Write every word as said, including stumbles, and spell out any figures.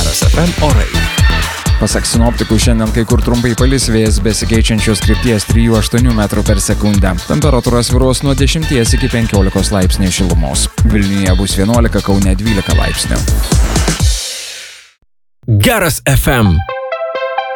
Geras F M orai. Pasak sinoptikų, šiandien kai kur trumpai palis, vėjas besikeičiančios krypties trijų aštuonių metrų per sekundę. Temperatūra svyruos nuo dešimties iki penkiolikos laipsnių šilumos. Vilniuje bus vienuolika, Kaune dvylika laipsnių. Geras F M.